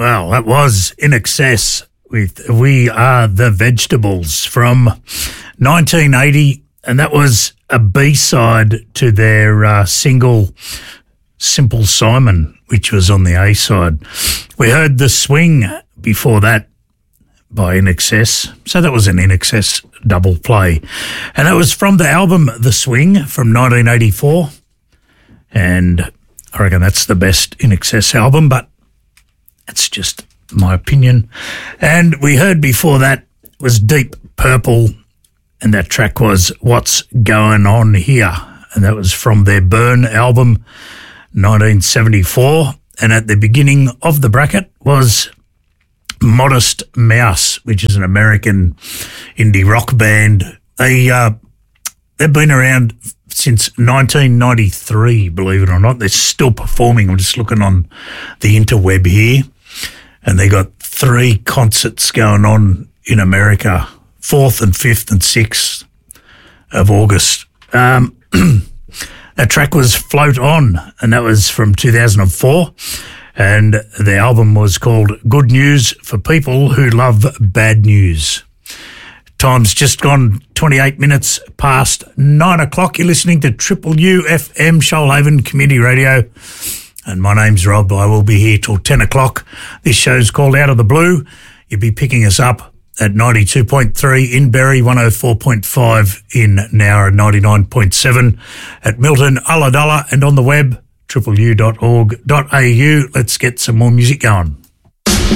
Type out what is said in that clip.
Well, that was In Excess with We Are the Vegetables from 1980, and that was a B-side to their single Simple Simon, which was on the A-side. We heard The Swing before that by In Excess, so that was an In Excess double play. And that was from the album The Swing from 1984, and I reckon that's the best In Excess album, but that's just my opinion. And we heard before that was Deep Purple, and that track was What's Going On Here, and that was from their Burn album, 1974. And at the beginning of the bracket was Modest Mouse, which is an American indie rock band. They've been around since 1993, believe it or not. They're still performing. I'm just looking on the interweb here, and they got 3 concerts going on in America, 4th and 5th and 6th of August. That track was Float On, and that was from 2004, and the album was called Good News for People Who Love Bad News. Time's just gone 28 minutes past 9 o'clock. You're listening to Triple U FM, Shoalhaven Community Radio. And my name's Rob. I will be here till 10 o'clock. This show's called Out of the Blue. You'll be picking us up at 92.3 in Berry, 104.5 in Nowra, 99.7 at Milton, Ulladulla, and on the web, tripleu.org.au. Let's get some more music going.